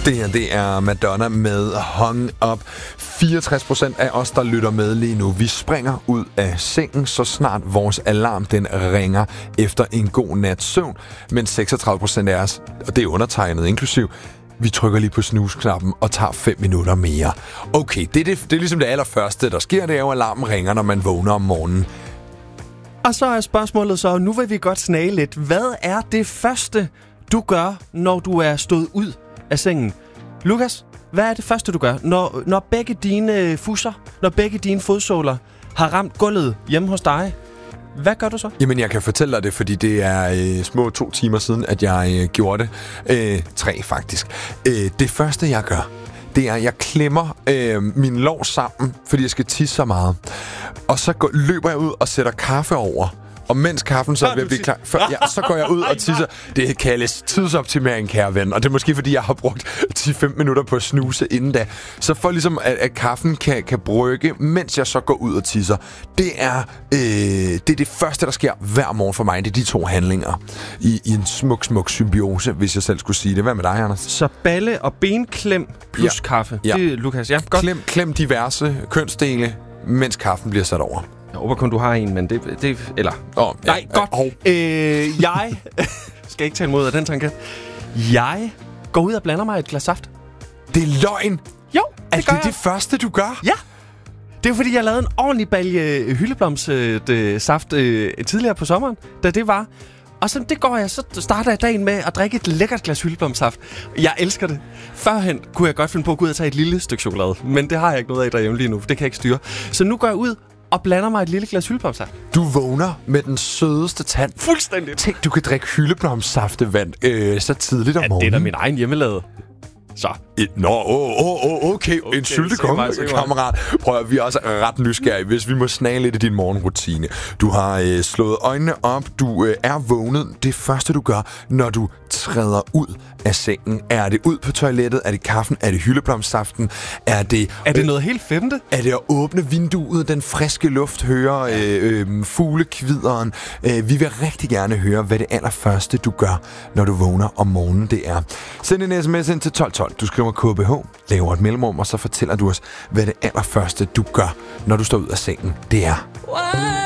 Det her, det er Madonna med Hung Up. 64% af os, der lytter med lige nu, vi springer ud af sengen, så snart vores alarm den ringer efter en god nats søvn. Men 36% af os, og det er undertegnet inklusiv, vi trykker lige på snooze-knappen og tager 5 minutter mere. Okay, det er ligesom det allerførste, der sker, det er jo, at alarmen ringer, når man vågner om morgenen. Og så er spørgsmålet så, nu vil vi godt snage lidt. Hvad er det første, du gør, når du er stået ud af sengen? Lukas, hvad er det første, du gør, når begge dine fusser, når begge dine fodsåler har ramt gulvet hjemme hos dig? Hvad gør du så? Jamen, jeg kan fortælle dig det, fordi det er små 2 timer siden, at jeg gjorde det. 3 faktisk. Det første, jeg gør, det er, at jeg klemmer min lår sammen, fordi jeg skal tisse så meget. Og så løber jeg ud og sætter kaffe over. Og mens kaffen så er ved at blive klar, så går jeg ud og tisser. Det kaldes tidsoptimering, kære ven. Og det er måske, fordi jeg har brugt 10-15 minutter på at snuse inden da. Så for ligesom, at kaffen kan brygge, mens jeg så går ud og tisser. Det er det første, der sker hver morgen for mig. Det er de 2 handlinger i en smuk symbiose, hvis jeg selv skulle sige det. Hvad med dig, Anders? Så balle- og benklem plus kaffe. Ja. Det er Lukas. Ja, godt. Klem diverse kønsdele, mens kaffen bliver sat over. Jeg håber kun, du har en, men det eller... Nej, godt. Jeg skal ikke tage imod af den tanke. Jeg går ud og blander mig et glas saft. Det er løgn! Jo, det gør jeg. Det første, du gør? Ja. Det er fordi, jeg lavede en ordentlig balje hyldeblomssaft tidligere på sommeren, da det var. Og så starter jeg dagen med at drikke et lækkert glas hyldeblomssaft. Jeg elsker det. Førhen kunne jeg godt finde på at gå ud og tage et lille stykke chokolade, men det har jeg ikke noget af derhjemme lige nu, for det kan jeg ikke styre. Så nu går jeg ud og blander mig et lille glas hyldeblomssaft. Du vågner med den sødeste tand. Fuldstændig. Tænk, du kan drikke hyldeblomsaftevand så tidligt om morgenen. Det er da min egen hjemmelavede. Så. Okay. En syltekonge, kammerat. Prøv at, vi er også ret nysgerrige, hvis vi må snage lidt i din morgenrutine. Du har slået øjnene op, du er vågnet. Det første, du gør, når du træder ud af sengen. Er det ud på toilettet? Er det kaffen? Er det hyldeblomstsaften? Er det noget helt femte? Er det at åbne vinduet, den friske luft, høre fuglekvideren? Vi vil rigtig gerne høre, hvad det allerførste, du gør, når du vågner om morgenen, det er. Send en sms ind til 1212. Du skriver KBH, laver et mellemrum, og så fortæller du os, hvad det allerførste, du gør, når du står ud af sengen, det er.